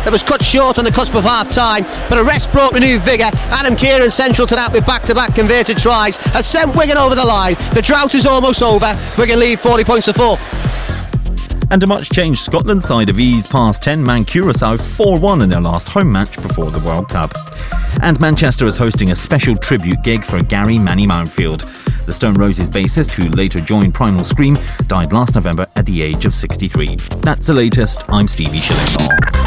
that was cut short on the cusp of half-time, but a rest brought renewed vigour. Adam Kieran central to that with back-to-back converted tries has sent Wigan over the line. The drought is almost over. Wigan lead 40 points to 4. And a much-changed Scotland side have eased past 10-man Curaçao 4-1 in their last home match before the World Cup. And Manchester is hosting a special tribute gig for Gary Manny Mountfield. The Stone Roses bassist, who later joined Primal Scream, died last November at the age of 63. That's the latest. I'm Stevie Shillinglaw.